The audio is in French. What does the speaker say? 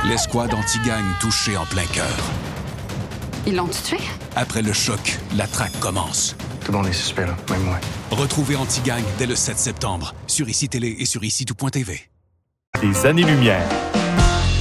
L'escouade anti-gang touchée en plein cœur. Ils l'ont tué? Après le choc, la traque commence. Tout le monde est suspect, là, même moi. Retrouvez Anti-Gang dès le 7 septembre sur ICI Télé et sur ICI.TV. Des années-lumière.